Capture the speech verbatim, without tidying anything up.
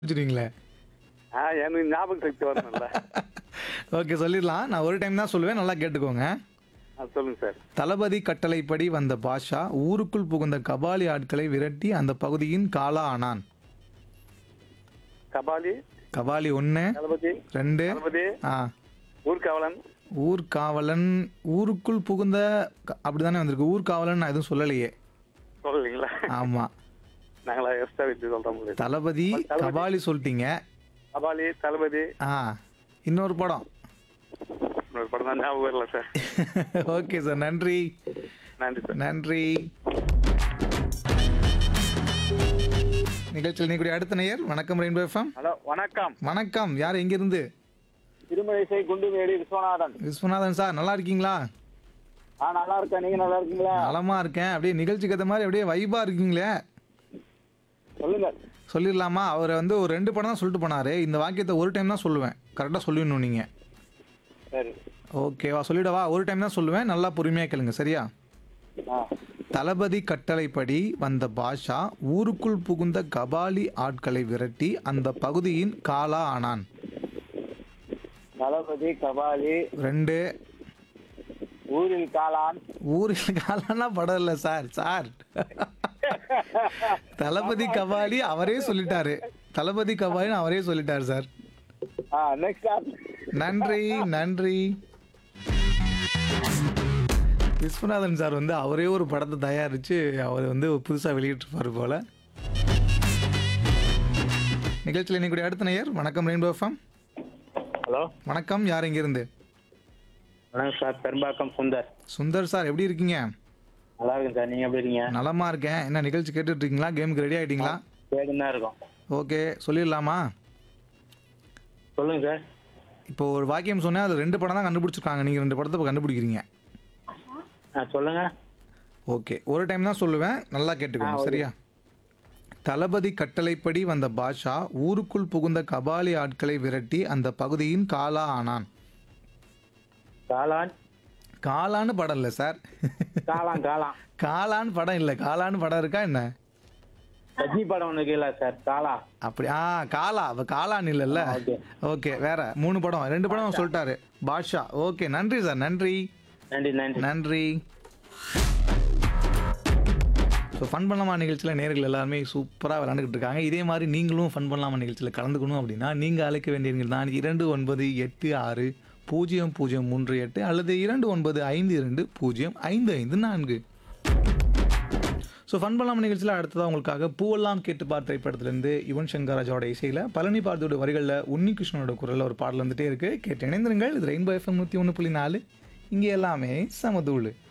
வச்சுருவீங்களே. ஆ எனக்கு ஞாபக சக்தி வரணும்ல. ஓகே சொல்லிடலாம். நான் ஒரு டைம் தான் சொல்லுவேன். நல்லா கேட்டுக்கோங்க. ஆ சொல்லுங்க சார். தளபதி கட்டளைப்படி வந்த பாஷா ஊருக்குள் புகுந்த கபாலி ஆட்களை விரட்டி அந்த பகுதியின் காலா ஆனான். கபாலி, கபாலி ஒன்று, தளபதி, ரெண்டு, தளபதி, ஆ ஊர்காவலன். ஊர்காவலன், ஊருக்குள் புகுந்த க- அப்படிதானே வந்திருக்கு. ஊர்காவலன் நான் எதுவும் சொல்லலையே. சொல்லலைங்களா? ஆமாம். நாங்களா எக்ஸ்ட்ரா வச்சு சொல்ற முடியாது. தளபதி தளபதி. கபாலி சொல்லிட்டீங்க. கபாலி, தளபதி, ஆ இன்னொரு படம். ஒரு படம் தான் ஞாபகம் வரல சார். ஓகே சார், நன்றி நன்றி சார். நன்றி. நிகழ்ச்சியில் நீக்கூடிய அடுத்த நேயர். வணக்கம் ரெயின்போ எஃப்எம். ஹலோ வணக்கம். வணக்கம். யார் எங்கிருந்து? திருமழிசை குண்டுமேடி விஸ்வநாதன். விஸ்வநாதன் சார், நல்லா இருக்கீங்களா? ஆ நல்லா இருக்கேன். நீங்க நல்லா இருக்கீங்களா? நலமா இருக்கேன். அப்படியே நிகழ்ச்சிக்கு ஏற்ற மாதிரி அப்படியே வைபா இருக்கீங்களே. சொல்லுங்க. சொல்லிடலாமா? அவர் வந்து ஒரு ரெண்டு படம் தான் சொல்லிட்டு போனாரு. இந்த வாக்கியத்தை ஒரு டைம் தான் சொல்லுவேன். கரெக்டாக சொல்லிடணும் நீங்கள். சரி. ஓகேவா? சொல்லிடவா? ஒரு டைம் தான் சொல்லுவேன். நல்லா பொறுமையாக கேளுங்க, சரியா? ஆ தளபதி கட்டளைப்படி வந்த பாஷா ஊருக்குள் புகுந்த கபாலி ஆட்களை விரட்டி அந்த பகுதியின் காலா ஆனான். தளபதி, கபாலி, ரெண்டு. ஊரில் காளான். ஊரில் காலானா படம் இல்லை சார். சார் தளபதி கபாலி அவரே சொல்லிட்டாரு. தளபதி கபாலின்னு அவரே சொல்லிட்டாரு சார். ஆ நெக்ஸ்ட். நன்றி நன்றி. விஸ்வநாதன் சார் வந்து அவரே ஒரு படத்தை தயாரித்து அவர் வந்து புதுசாக வெளியிட்டிருப்பார் போல. நிகழ்ச்சியில் இன்னைக்கு அடுத்த நேயர். வணக்கம் ரெயின்போ எஃப்எம். ஹலோ வணக்கம். யார் இங்கிருந்து? வணக்கம் சார். பெரும்பாக்கம் சுந்தர். சுந்தர் சார், எப்படி இருக்கீங்க? நல்லா இருக்கேன் சார். நீங்க எப்படி இருக்கீங்க? நலமா இருக்கேன். என்ன நிகழ்ச்சி கேட்டுட்டு இருக்கீங்களா? கேமுக்கு ரெடி ஆகிட்டீங்களா? கேட்டுன்னு தான் இருக்கோம். ஓகே சொல்லிடலாமா? சொல்லுங்க சார். இப்போ ஒரு வாக்கியம் சொன்னேன், அது ரெண்டு படம் தான் கண்டுபிடிச்சிருக்காங்க. நீங்கள் ரெண்டு படத்தை இப்போ கண்டுபிடிக்கிறீங்க. ஆ சொல்லுங்க. ஓகே ஒரு டைம் தான் சொல்லுவேன். நல்லா கேட்டுக்கோங்க, ஆ, ஓகே. சரியா? தளபதி கட்டளைப்படி வந்த பாஷா ஊருக்குள் புகுந்த கபாலி ஆட்களை விரட்டி அந்த பகுதியின் காலா ஆனான். காளான். காலான்னு படம் இல்லை சார். காளான் காளான். காலான்னு படம் இல்லை. காலான்னு படம் இருக்கா என்ன? ரஜினி படம் ஒன்று கேள சார். காளா. அப்படி ஆ காலா. அப்போ காலான்னு இல்லைல்ல. ஓகே. ஓகே வேற மூணு படம், ரெண்டு படம் சொல்லிட்டாரு பாஷா. ஓகே நன்றி சார். நன்றி நன்றி நன்றி நன்றி. ஸோ ஃபன் பண்ணலாமா நிகழ்ச்சியில் நேர்கள் எல்லாருமே சூப்பராக விளாண்டுக்கிட்டு இருக்காங்க. இதே மாதிரி நீங்களும் ஃபன் பண்ணலாமா நிகழ்ச்சியில் கலந்துக்கணும் அப்படின்னா நீங்கள் அழைக்க வேண்டிய எண்கள் தான் இரண்டு ஒன்பது எட்டு ஆறு பூஜ்ஜியம் பூஜ்ஜியம் மூன்று எட்டு அல்லது இரண்டு ஒன்பது ஐந்து இரண்டு பூஜ்ஜியம் ஐந்து ஐந்து நான்கு. ஸோ ஃபன் பண்ணலாமா நிகழ்ச்சியில் அடுத்ததாக உங்களுக்காக பூவெல்லாம் கேட்டு பார் திரைப்படத்திலேருந்து யுவன் சங்கர் ராஜாவோட இசையில் பழனி பாரதியோட வரிகளில் உன்னி கிருஷ்ணனோட குரலில் ஒரு பாடல் வந்துட்டே இருக்குது. கேட்டு இணைந்திருங்கள். இது ரெயின்போ எஃப்எம் நூற்றி ஒன்று புள்ளி நாலு. இங்கே எல்லாமே சமதூள்.